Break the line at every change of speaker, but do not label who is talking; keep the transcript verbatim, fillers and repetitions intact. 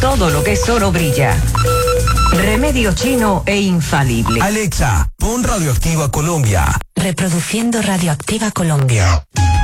todo lo que es oro brilla. Remedio chino e infalible.
Alexa, pon Radioactiva Colombia.
Reproduciendo Radioactiva Colombia.